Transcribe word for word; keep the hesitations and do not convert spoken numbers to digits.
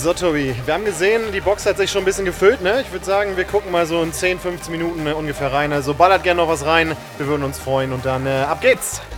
So, Tobi, wir haben gesehen, die Box hat sich schon ein bisschen gefüllt, ne? Ich würde sagen, wir gucken mal so in zehn, fünfzehn Minuten ungefähr rein. Also ballert gerne noch was rein, wir würden uns freuen und dann äh, ab geht's!